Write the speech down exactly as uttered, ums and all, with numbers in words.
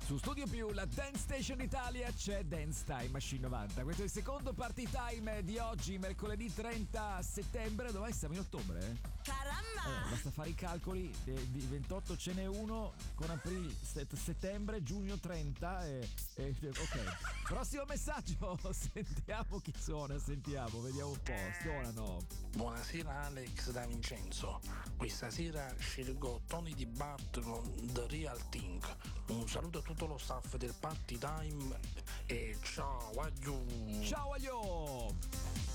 Su Studio Più, la Dance Station Italia, c'è Dance Time Machine novanta. Questo è il secondo party time di oggi, mercoledì trenta settembre. Dove siamo in ottobre? Eh? Caramba! Eh, basta fare i calcoli, eh, di ventotto ce n'è uno, con aprile, set- settembre, giugno trenta e, e ok. Prossimo messaggio, sentiamo chi suona, sentiamo, vediamo un po', suonano. Buonasera Alex da Vincenzo, questa sera scelgo Tony Di Bart con The Real Thing. Un saluto a tutto lo staff del Party Time e ciao, aglio! Ciao aglio!